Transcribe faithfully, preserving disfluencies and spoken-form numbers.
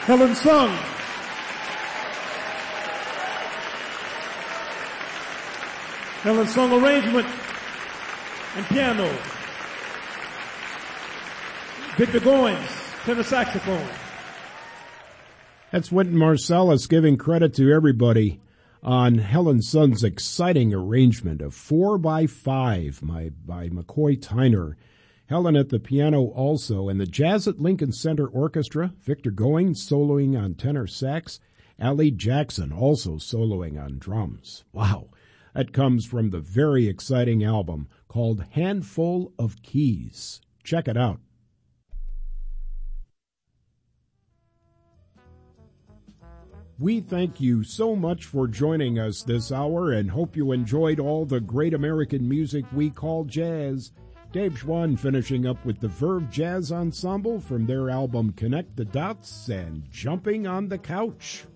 Helen Sung. Helen Sung arrangement and piano. Victor Goins, tenor saxophone. That's Wynton Marsalis giving credit to everybody on Helen Sung's exciting arrangement of four by five by, by McCoy Tyner. Helen at the piano also, and the Jazz at Lincoln Center Orchestra, Victor Goins soloing on tenor sax, Allie Jackson also soloing on drums. Wow. That comes from the very exciting album called Handful of Keys. Check it out. We thank you so much for joining us this hour and hope you enjoyed all the great American music we call jazz. Dave Schwann finishing up with the Verve Jazz Ensemble from their album Connect the Dots and Jumping on the Couch.